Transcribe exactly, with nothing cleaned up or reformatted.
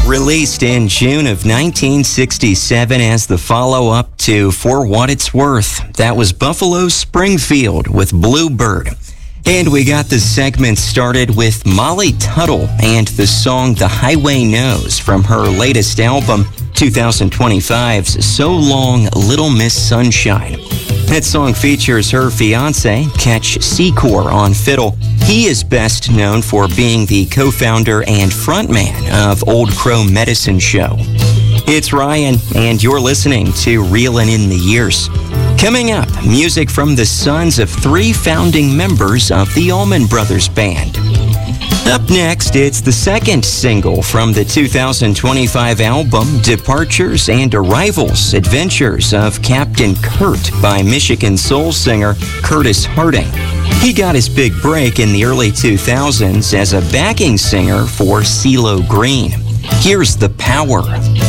Released in June of nineteen sixty-seven as the follow-up to For What It's Worth. That was Buffalo Springfield with Bluebird. And we got the segment started with Molly Tuttle and the song The Highway Knows from her latest album, twenty twenty-five's So Long, Little Miss Sunshine. That song features her fiancé, Ketch Secor, on fiddle. He is best known for being the co-founder and frontman of Old Crow Medicine Show. It's Ryan, and you're listening to Reelin' in the Years. Coming up, music from the sons of three founding members of the Allman Brothers Band. Up next, it's the second single from the two thousand twenty-five album, Departures and Arrivals, Adventures of Captain Kurt by Michigan soul singer Curtis Harding. He got his big break in the early two thousands as a backing singer for CeeLo Green. Here's The Power.